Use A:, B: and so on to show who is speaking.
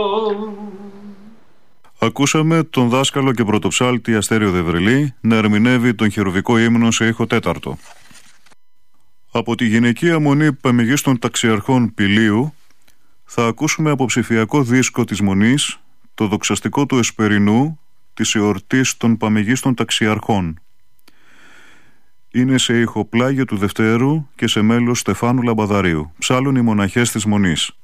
A: Ακούσαμε τον δάσκαλο και πρωτοψάλτη Αστέριο Δεβρελή να ερμηνεύει τον χερουβικό ύμνο σε ήχο τέταρτο. Από τη γυναικεία μονή Παμεγίστων Ταξιαρχών Πηλίου θα ακούσουμε από ψηφιακό δίσκο της Μονής το δοξαστικό του Εσπερινού της εορτής των Παμεγίστων Ταξιαρχών. Είναι σε ήχο Πλάγιο του Δευτέρου και σε μέλος Στεφάνου Λαμπαδαρίου. Ψάλλουν οι μοναχές της Μονής.